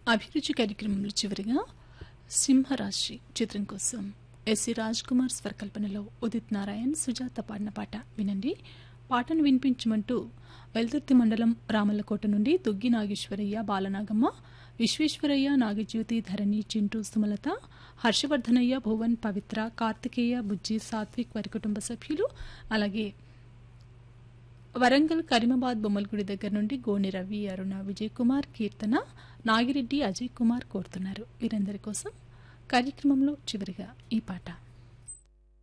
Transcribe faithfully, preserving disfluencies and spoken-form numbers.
అభిరుచి కార్యక్రమంలో చివరిగా సింహరాశి చిత్రం కోసం ఎస్సి రాజ్ కుమార్ స్వరకల్పనలో ఉదిత్ నారాయణ్ సుజాత పాడిన పాట వినండి. పాటను వినిపించమంటూ వెల్దుర్తి మండలం రామల్లకోట నుండి దుగ్గి నాగేశ్వరయ్య, బాలనాగమ్మ, విశ్వేశ్వరయ్య, నాగజ్యోతి, ధరణి, చింటూ, సుమలత, హర్షవర్ధనయ్య, భువన్, పవిత్ర, కార్తికేయ, బుజ్జి, సాత్విక్ వారి కుటుంబ సభ్యులు, అలాగే వరంగల్ కరీమాబాద్ బొమ్మలగుడి దగ్గర నుండి గోని రవి, అరుణ, విజయ్ కుమార్, కీర్తన, నాగిరెడ్డి, అజయ్ కుమార్ కోరుతున్నారు. వీరందరి కోసం కార్యక్రమంలో చివరిగా ఈ పాట.